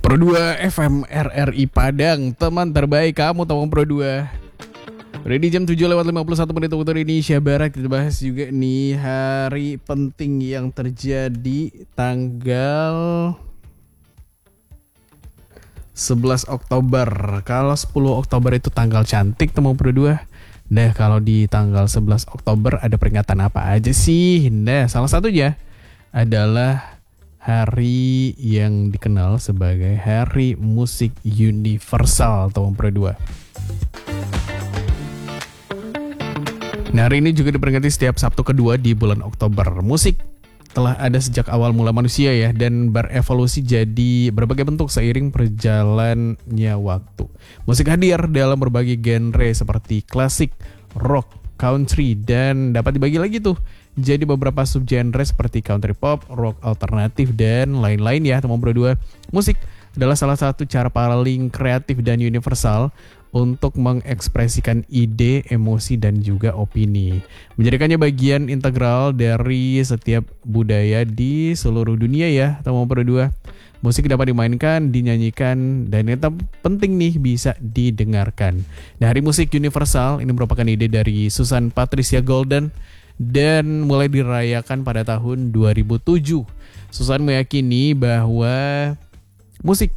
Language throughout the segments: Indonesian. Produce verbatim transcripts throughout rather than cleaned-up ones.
Pro dua F M R R I Padang, teman terbaik kamu tolong Pro dua. Udah di jam tujuh lewat lima puluh satu menit waktu Indonesia Barat. Kita bahas juga nih hari penting yang terjadi tanggal sebelas Oktober. Kalau sepuluh Oktober itu tanggal cantik teman Pro dua. Nah, kalau di tanggal sebelas Oktober ada peringatan apa aja sih? Nah, salah satunya adalah hari yang dikenal sebagai Hari Musik Universal tahun Pro dua. Nah, hari ini juga diperingati setiap Sabtu kedua di bulan Oktober. Musik telah ada sejak awal mula manusia ya, dan berevolusi jadi berbagai bentuk seiring perjalannya waktu. Musik hadir dalam berbagai genre seperti klasik, rock, country, dan dapat dibagi lagi tuh jadi beberapa subgenre seperti country pop, rock alternatif, dan lain-lain ya teman Pro dua. Musik adalah salah satu cara paling kreatif dan universal untuk mengekspresikan ide, emosi, dan juga opini. Menjadikannya bagian integral dari setiap budaya di seluruh dunia ya teman Pro dua. Musik dapat dimainkan, dinyanyikan, dan yang penting nih bisa didengarkan. Nah, Hari Musik Universal ini merupakan ide dari Susan Patricia Golden dan mulai dirayakan pada tahun dua ribu tujuh. Susan meyakini bahwa musik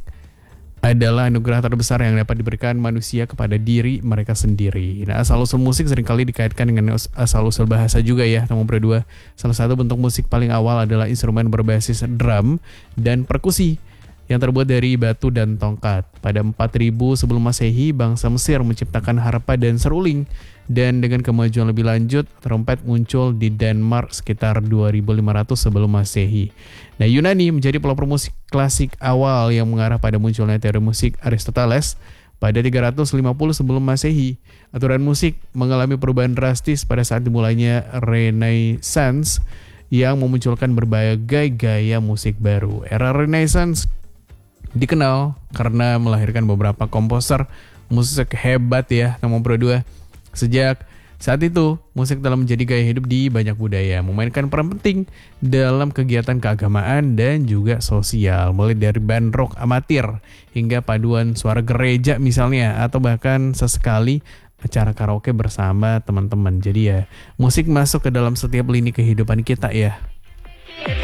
adalah anugerah terbesar yang dapat diberikan manusia kepada diri mereka sendiri. Nah, asal-usul musik seringkali dikaitkan dengan asal-usul bahasa juga ya, teman Pro dua. Salah satu bentuk musik paling awal adalah instrumen berbasis drum dan perkusi yang terbuat dari batu dan tongkat. Pada empat ribu sebelum Masehi, bangsa Mesir menciptakan harpa dan seruling. Dan dengan kemajuan lebih lanjut, trompet muncul di Denmark sekitar dua ribu lima ratus sebelum Masehi. Nah, Yunani menjadi pelopor musik klasik awal yang mengarah pada munculnya teori musik Aristoteles pada tiga ratus lima puluh sebelum Masehi. Aturan musik mengalami perubahan drastis pada saat dimulainya Renaissance yang memunculkan berbagai gaya musik baru. Era Renaissance dikenal karena melahirkan beberapa komposer musik hebat ya teman Pro dua. Sejak saat itu, musik telah menjadi gaya hidup di banyak budaya, memainkan peran penting dalam kegiatan keagamaan dan juga sosial, mulai dari band rock amatir hingga paduan suara gereja misalnya, atau bahkan sesekali acara karaoke bersama teman-teman. Jadi ya, musik masuk ke dalam setiap lini kehidupan kita ya.